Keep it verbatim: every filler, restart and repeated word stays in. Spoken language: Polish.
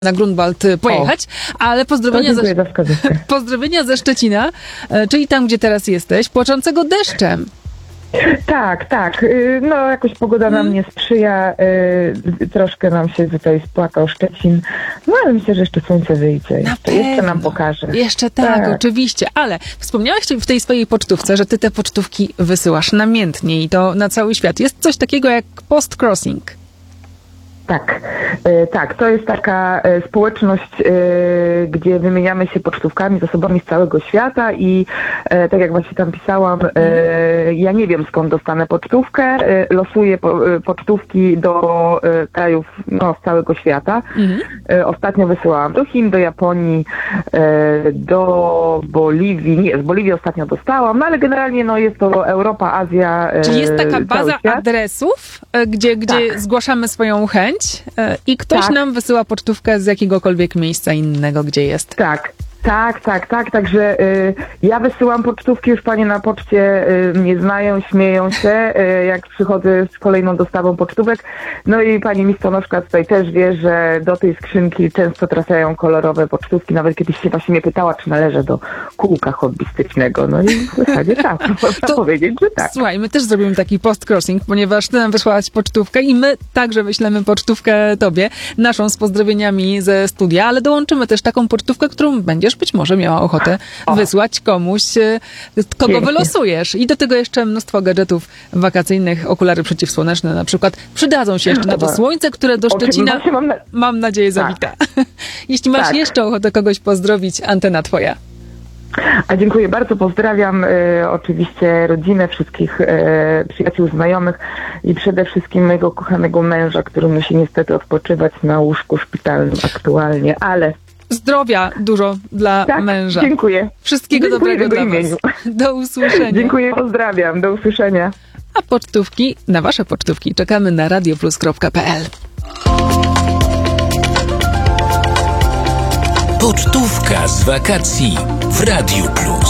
na Grunwald pojechać, o, ale pozdrowienia, ze, pozdrowienia ze Szczecina, czyli tam, gdzie teraz jesteś, płaczącego deszczem. Tak, tak. No jakoś pogoda nam hmm. nie sprzyja. Troszkę nam się tutaj spłakał Szczecin. No ale myślę, że jeszcze słońce wyjdzie. Jeszcze, jeszcze nam pokaże. Jeszcze tak, tak, oczywiście. Ale wspomniałaś w tej swojej pocztówce, że ty te pocztówki wysyłasz namiętnie i to na cały świat. Jest coś takiego jak post-crossing. Tak, tak, to jest taka społeczność, gdzie wymieniamy się pocztówkami z osobami z całego świata i tak jak właśnie tam pisałam, ja nie wiem skąd dostanę pocztówkę, losuję pocztówki do krajów no, z całego świata. Mhm. Ostatnio wysyłałam do Chin, do Japonii, do Boliwii, nie, z Boliwii ostatnio dostałam, no ale generalnie no, jest to Europa, Azja, czyli jest taka baza adresów, gdzie, gdzie tak. zgłaszamy swoją chęć i ktoś tak. nam wysyła pocztówkę z jakiegokolwiek miejsca innego, gdzie jest. Tak. Tak, tak, tak, także y, ja wysyłam pocztówki, już panie na poczcie y, mnie znają, śmieją się, y, jak przychodzę z kolejną dostawą pocztówek. No i pani listonoszka tutaj też wie, że do tej skrzynki często trafiają kolorowe pocztówki, nawet kiedyś się właśnie mnie pytała, czy należę do kółka hobbystycznego. No i w zasadzie tak, można to, powiedzieć, że tak. Słuchaj, my też zrobimy taki post-crossing, ponieważ ty nam wysłałaś pocztówkę i my także wyślemy pocztówkę tobie, naszą z pozdrowieniami ze studia, ale dołączymy też taką pocztówkę, którą będziesz być może miała ochotę o. wysłać komuś, kogo Pięknie. wylosujesz. I do tego jeszcze mnóstwo gadżetów wakacyjnych, okulary przeciwsłoneczne na przykład. Przydadzą się jeszcze na to słońce, które do Szczecina, mam, na... mam nadzieję, zawita. Tak. Jeśli masz tak. jeszcze ochotę kogoś pozdrowić, antena twoja. A dziękuję bardzo, pozdrawiam y, oczywiście rodzinę, wszystkich y, przyjaciół, znajomych i przede wszystkim mojego kochanego męża, który musi niestety odpoczywać na łóżku szpitalnym aktualnie, ale zdrowia dużo dla tak, męża. Dziękuję. Wszystkiego dziękuję dobrego dla imieniu. was. Do usłyszenia. Dziękuję, pozdrawiam. Do usłyszenia. A pocztówki, na wasze pocztówki czekamy na radioplus kropka pe el. Pocztówka z wakacji w Radiu Plus.